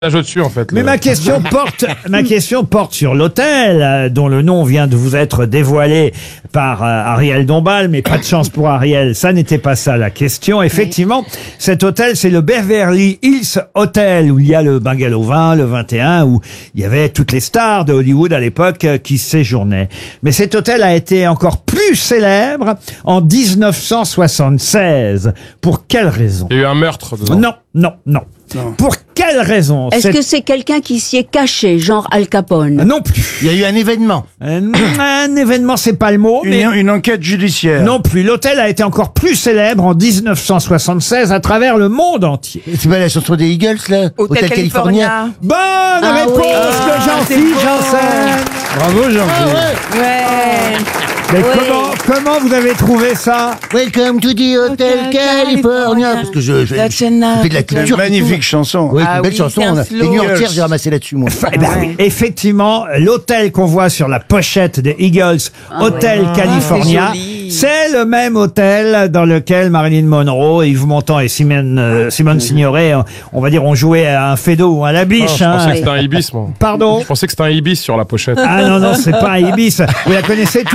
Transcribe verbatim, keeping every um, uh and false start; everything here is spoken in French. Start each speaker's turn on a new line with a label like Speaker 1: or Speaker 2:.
Speaker 1: dessus en fait.
Speaker 2: Mais
Speaker 1: le...
Speaker 2: ma question porte, ma question porte sur l'hôtel euh, dont le nom vient de vous être dévoilé par euh, Ariel Dombal, mais pas de chance pour Ariel, ça n'était pas ça la question. Effectivement, cet hôtel, c'est le Beverly Hills Hotel où il y a le bungalow vingt, le vingt et un, où il y avait toutes les stars de Hollywood à l'époque euh, qui séjournaient. Mais cet hôtel a été encore plus célèbre en dix-neuf cent soixante-seize. Pour quelle raison?
Speaker 1: Il y a eu un meurtre dedans.
Speaker 2: Non, non, non.
Speaker 3: Non.
Speaker 2: Pour quelle raison?
Speaker 4: Est-ce
Speaker 2: cette-
Speaker 4: que c'est quelqu'un qui s'y est caché, genre Al Capone?
Speaker 2: Non plus.
Speaker 3: Il y a eu un événement.
Speaker 2: Un, un événement, c'est pas le mot, mais
Speaker 3: Une, une enquête judiciaire.
Speaker 2: non plus. L'hôtel a été encore plus célèbre en dix-neuf cent soixante-seize à travers le monde entier.
Speaker 3: C'est pas la chanson des Eagles, là?
Speaker 5: Hôtel California.
Speaker 2: Bonne
Speaker 4: Ah
Speaker 2: réponse
Speaker 4: oui.
Speaker 2: de
Speaker 5: Ah,
Speaker 2: Jean-Philippe
Speaker 5: c'est beau.
Speaker 2: Janssen.
Speaker 3: Bravo, Jean-Philippe.
Speaker 5: Ouais.
Speaker 2: Mais
Speaker 4: Oui.
Speaker 2: comment, comment vous avez trouvé ça?
Speaker 3: Welcome to the Hotel
Speaker 5: Hotel
Speaker 3: California.
Speaker 5: California.
Speaker 3: Parce que je, je,
Speaker 5: That's
Speaker 3: je
Speaker 5: enough.
Speaker 3: fais de la culture.
Speaker 6: Magnifique chanson.
Speaker 3: Oui,
Speaker 5: Ah
Speaker 3: une belle
Speaker 5: oui,
Speaker 3: chanson.
Speaker 5: c'est un
Speaker 3: On a,
Speaker 5: slow.
Speaker 3: les nuits entières, j'ai ramassé là-dessus, moi.
Speaker 2: Eh ben oui, effectivement, l'hôtel qu'on voit sur la pochette des Eagles, Hôtel California,
Speaker 5: c'est joli.
Speaker 2: c'est le même hôtel dans lequel Marilyn Monroe, Yves Montand et Simone, euh, Simone Signoret, on- on va dire, ont joué à un fédo ou à la biche.
Speaker 1: Oh, je
Speaker 2: hein.
Speaker 1: pensais que c'était un ibis moi.
Speaker 2: Pardon?
Speaker 1: Je pensais que c'était un ibis sur la pochette.
Speaker 2: Ah non, non, c'est pas un ibis. Vous la connaissez